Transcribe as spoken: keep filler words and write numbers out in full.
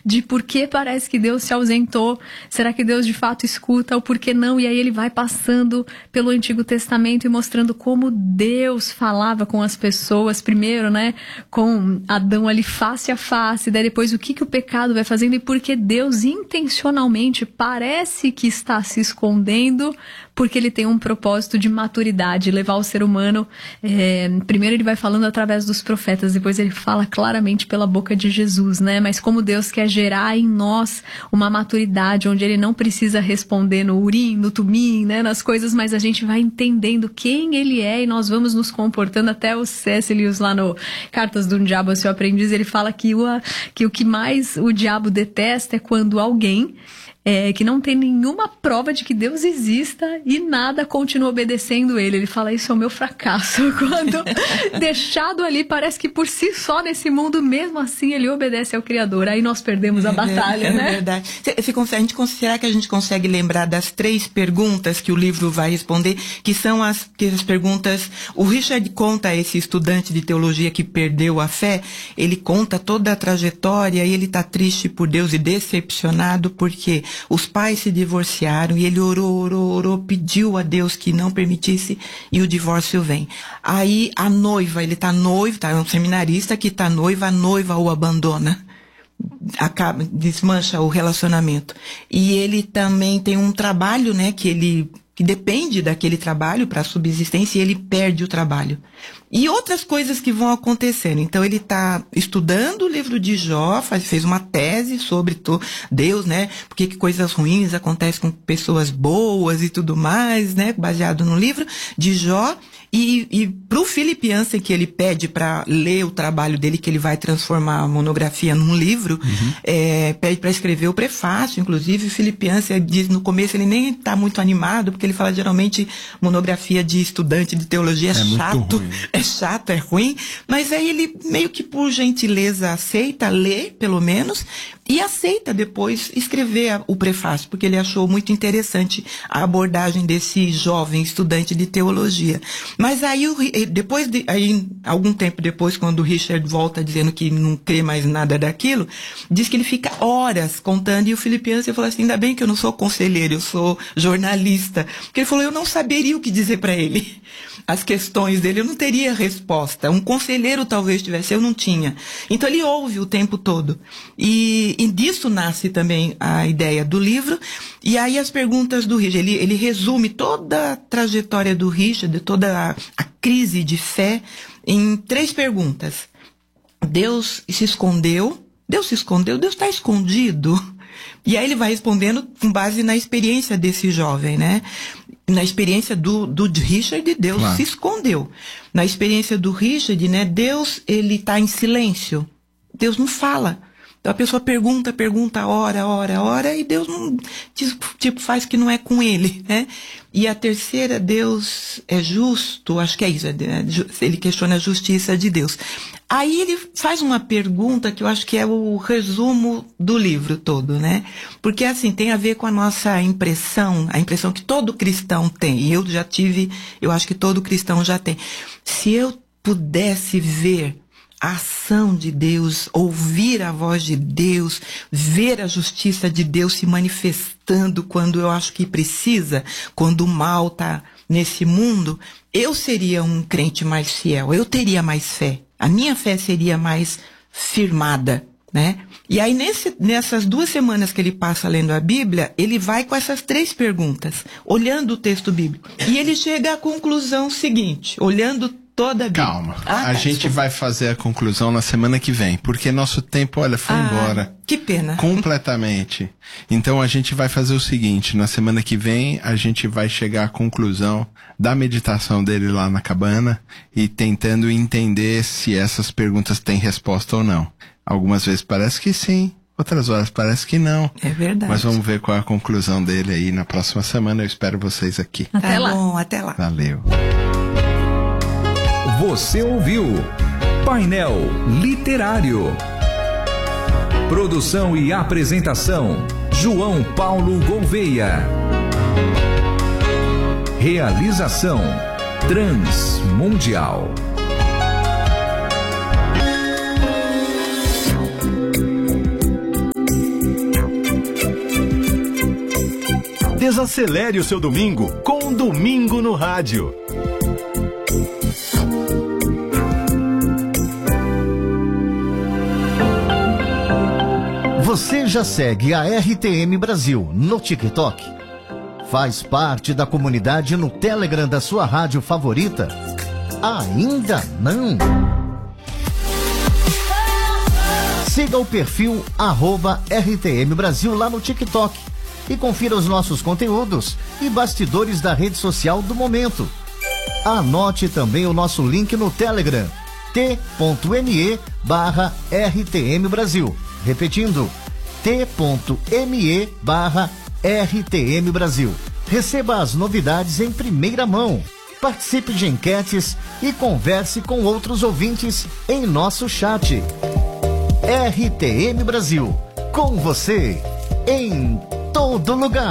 de por que parece que Deus se ausentou, será que Deus de fato escuta, ou por que não? E aí ele vai passando pelo Antigo Testamento e mostrando como Deus falava com as pessoas, primeiro, né, com Adão ali face a face, daí depois o que, que o pecado vai fazendo e por que Deus intencionalmente parece que está se escondendo, porque ele tem um propósito de maturidade, levar o ser humano, é, primeiro ele vai falando através dos profetas, depois ele fala claramente pela boca de Jesus, né? Mas como Deus quer gerar em nós uma maturidade, onde ele não precisa responder no urim, no tumim, né? Nas coisas, mas a gente vai entendendo quem ele é e nós vamos nos comportando. Até o C S Lewis lá no Cartas do Diabo ao Seu Aprendiz, ele fala que o, que o que mais o diabo detesta é quando alguém É, que não tem nenhuma prova de que Deus exista e nada continua obedecendo ele. Ele fala, isso é o meu fracasso. Quando deixado ali, parece que por si só nesse mundo, mesmo assim, ele obedece ao Criador. Aí nós perdemos a batalha, é, né? É verdade. A gente, será que a gente consegue lembrar das três perguntas que o livro vai responder, que são as, que as perguntas... O Richard conta, esse estudante de teologia que perdeu a fé, ele conta toda a trajetória e ele está triste por Deus e decepcionado porque os pais se divorciaram e ele orou, orou, orou, pediu a Deus que não permitisse e o divórcio vem. Aí a noiva, ele tá noivo, tá, é um seminarista que tá noiva, a noiva o abandona. Acaba, desmancha o relacionamento. E ele também tem um trabalho, né, que ele, que depende daquele trabalho para a subsistência e ele perde o trabalho. E outras coisas que vão acontecendo. Então ele está estudando o livro de Jó, faz, fez uma tese sobre to, Deus, né? Porque que coisas ruins acontecem com pessoas boas e tudo mais, né? Baseado no livro de Jó. E, e pro Philip Yancey, que ele pede para ler o trabalho dele, que ele vai transformar a monografia num livro, uhum. é, pede para escrever o prefácio, inclusive. O Philip Yancey diz no começo, ele nem tá muito animado, porque ele fala geralmente monografia de estudante de teologia é, é chato, é chato, é ruim, mas aí ele meio que por gentileza aceita, lê pelo menos, e aceita depois escrever a, o prefácio, porque ele achou muito interessante a abordagem desse jovem estudante de teologia. Mas aí, depois de, aí, algum tempo depois, quando o Richard volta dizendo que não crê mais nada daquilo, diz que ele fica horas contando, e o Philip Yancey falou assim, ainda bem que eu não sou conselheiro, eu sou jornalista. Porque ele falou, eu não saberia o que dizer para ele. As questões dele, eu não teria resposta. Um conselheiro talvez tivesse, eu não tinha. Então ele ouve o tempo todo. E, e disso nasce também a ideia do livro. E aí as perguntas do Richard, ele, ele resume toda a trajetória do Richard, toda a, a crise de fé, em três perguntas. Deus se escondeu? Deus se escondeu? Deus está escondido? E aí ele vai respondendo com base na experiência desse jovem, né? Na experiência do, do Richard, Deus claro. Se escondeu. Na experiência do Richard, né? Deus, ele está em silêncio. Deus não fala. Então a pessoa pergunta, pergunta, ora, ora, ora, e Deus não, tipo, faz que não é com ele, né? E a terceira, Deus é justo, acho que é isso, ele questiona a justiça de Deus. Aí ele faz uma pergunta que eu acho que é o resumo do livro todo, né? Porque assim, tem a ver com a nossa impressão, a impressão que todo cristão tem, e eu já tive, eu acho que todo cristão já tem. Se eu pudesse ver a ação de Deus, ouvir a voz de Deus, ver a justiça de Deus se manifestando quando eu acho que precisa, quando o mal está nesse mundo, eu seria um crente mais fiel, eu teria mais fé, a minha fé seria mais firmada, né? E aí nesse, nessas duas semanas que ele passa lendo a Bíblia, ele vai com essas três perguntas, olhando o texto bíblico, e ele chega à conclusão seguinte, olhando toda a Bíblia. Calma, ah, a tá, gente desculpa. vai fazer a conclusão na semana que vem, porque nosso tempo, olha, foi ah, embora. Que pena. Completamente. Então a gente vai fazer o seguinte, na semana que vem a gente vai chegar à conclusão da meditação dele lá na cabana e tentando entender se essas perguntas têm resposta ou não. Algumas vezes parece que sim, outras horas parece que não. É verdade. Mas vamos ver qual é a conclusão dele aí na próxima semana. Eu espero vocês aqui. Até tá lá. Bom, até lá. Valeu. Você ouviu Painel Literário. Produção e apresentação João Paulo Gouveia. Realização Transmundial. Desacelere o seu domingo com Domingo no Rádio. Você já segue a R T M Brasil no TikTok? Faz parte da comunidade no Telegram da sua rádio favorita? Ainda não? Siga o perfil arroba R T M Brasil lá no TikTok e confira os nossos conteúdos e bastidores da rede social do momento. Anote também o nosso link no Telegram, t.me barra RTM Brasil. Repetindo, t.me barra RTM Brasil. Receba as novidades em primeira mão. Participe de enquetes e converse com outros ouvintes em nosso chat. R T M Brasil, com você em todo lugar.